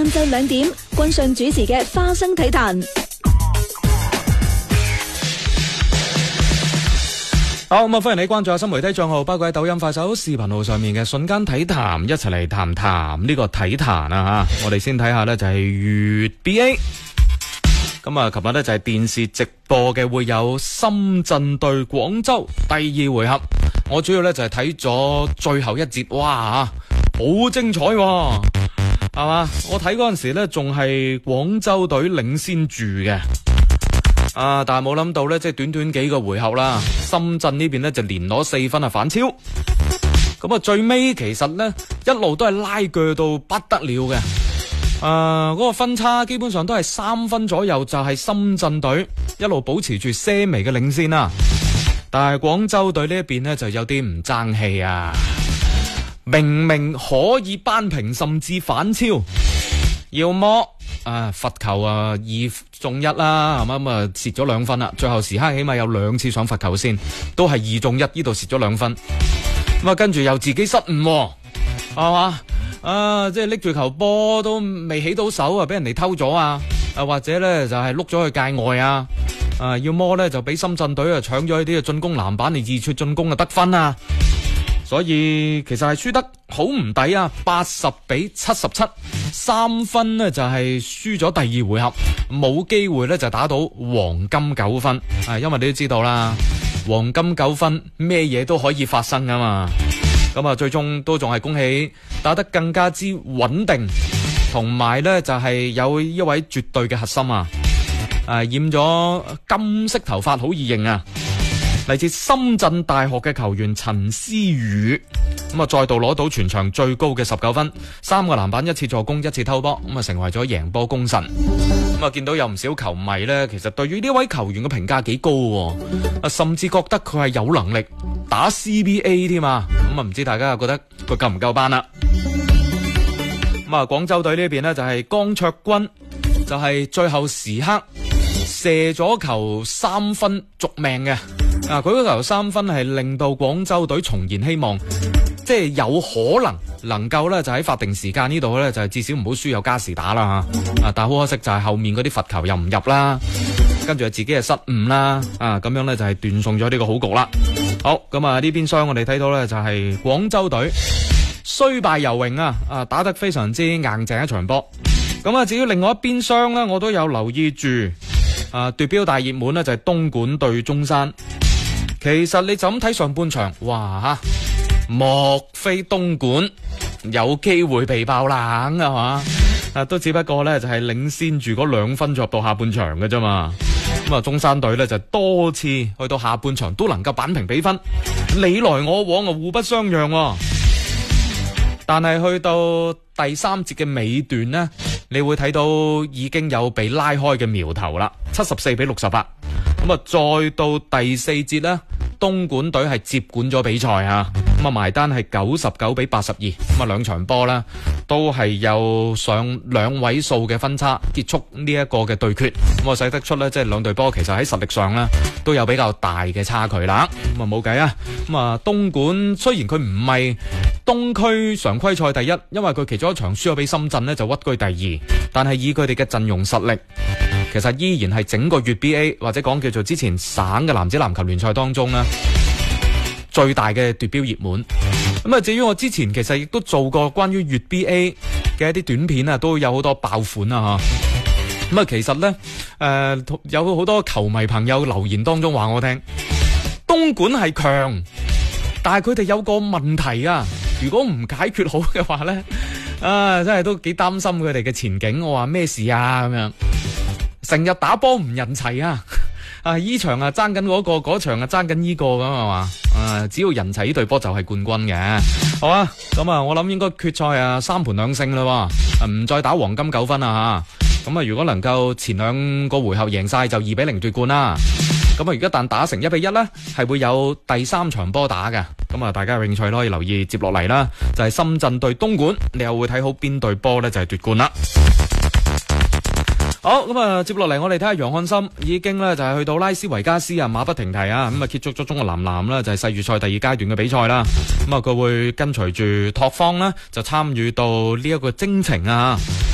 晝2點，君信主持嘅花生體壇。 好，咁啊，歡迎你關注下新媒體賬號，包括喺抖音、快手、視頻號上面嘅瞬間體壇，一齊嚟談談呢個體壇啊吓。我哋先睇下呢，就係粵 BA。咁啊，琴日呢，就係電視直播嘅會有深圳對廣州第2回合。我主要呢，就係睇咗最後一節，哇，好精彩喎，係嘛？我睇嗰陣時呢，仲係廣州隊領先住嘅。但係冇諗到呢，即係短短幾個回合啦，深圳呢邊呢就連攞4分啊，反超。咁啊，最尾其實呢一路都係拉鋸到不得了嘅。嗰個分差基本上都係3分左右，就係深圳隊一路保持住些微嘅領先啦。但係廣州隊呢一邊呢就有啲唔爭氣啊，明明可以扳平甚至反超，要麼罰球2中1啦，係嘛，咁啊蝕咗2分啦。最後時刻起碼有2次上罰球線，都係2中1，呢度蝕咗2分。咁啊跟住又自己失誤，係嘛，即係拎住球波都未起到手啊，俾人哋偷咗啊，或者咧就係碌咗去界外啊，要麼咧就俾深圳隊搶咗一啲嘅進攻籃板嚟2撮進攻嘅得分啊。所以其實係輸得好唔抵啊，80比77， 3分呢就係輸咗第2回合，冇機會呢就打到黃金9分。因為你都知道啦，黃金9分咩嘢都可以發生噶嘛。咁啊，最終都仲係恭喜打得更加之穩定，同埋呢就係有一位絕對嘅核心啊，染咗金色頭髮好易認啊，嚟自深圳大學嘅球員陳思宇，咁啊再度攞到全場最高嘅19分，3個籃板，1次助攻，1次偷波，咁啊成為咗贏波功臣。咁啊見到有唔少球迷呢，其實對於呢位球員嘅評價幾高喎，甚至覺得佢係有能力打 CBA 添啊。咁啊唔知大家又覺得佢夠唔夠班啦？咁啊廣州隊呢邊呢，就係江卓君，就係最後時刻射咗球3分續命嘅。佢嗰球3分係令到廣州隊重燃希望，即係有可能夠咧就喺法定時間呢度咧就係至少唔好輸有加時打啦吓。但係好可惜就係後面嗰啲罰球又唔入啦，跟住自己係失誤啦，咁樣咧就係斷送咗呢個好局啦。好，咁啊呢邊廂我哋睇到咧就係廣州隊雖敗猶榮啊，打得非常之硬淨一場波。咁啊至於另外一邊廂咧，我都有留意住奪標大熱門咧就係東莞對中山。其實你就咁睇上半場，哇莫非東莞有機會被爆冷啊嘛？都只不過咧就係領先住嗰2分入到下半場嘅啫嘛。咁啊中山隊咧就多次去到下半場都能夠扳平比分，你來我往啊互不相讓喎。但係去到第3節嘅尾段呢，你會睇到已經有被拉開嘅苗頭啦，74比68。咁啊再到第4節呢，東莞隊係接管咗比賽啊，咁啊埋單係99比82。咁啊2場波啦都係有上2位數嘅分差結束呢一個嘅對決。咁啊使得出呢，即係2隊波其實喺實力上呢都有比較大嘅差距啦。咁啊冇計啊，咁啊東莞雖然佢唔係東區常規賽第1，因為佢其中一場輸咗俾深圳呢就屈居第2，但係以佢哋嘅陣容實力，其實依然係整個粵 BA 或者講叫做之前省嘅男子籃球聯賽當中呢最大嘅奪標熱門。咁啊至於我之前其實亦都做過關於粵 BA 嘅一啲短片啊，都有好多爆款啊吓。咁啊其實呢有好多球迷朋友留言當中話我聽，東莞係強，但係佢哋有個問題啊，如果唔解決好嘅話呢，真係都幾擔心佢哋嘅前景。我話咩事啊咁樣，成日打波唔人齊啊！依場啊爭緊嗰個，嗰場啊爭緊呢個咁係嘛？只要人齊呢隊波就係冠軍嘅。好啊，咁啊我諗應該決賽啊3盤2勝啦，唔再打黃金9分啊吓。咁啊如果能夠前2個回合贏晒就2比0奪冠啦。咁啊如果一旦打成1比1呢，係會有第3場波打嘅。咁啊大家有興趣可以留意接落嚟啦，就係深圳對東莞，你又會睇好邊隊波呢？就係奪冠啦。好，咁啊，接落嚟我哋睇下楊漢森已經咧就係去到拉斯維加斯啊，馬不停蹄啊，咁啊結束咗中國男籃啦，就係世預賽第2階段嘅比賽啦。咁啊佢會跟隨住拓荒啦，就參與到呢一個征程啊。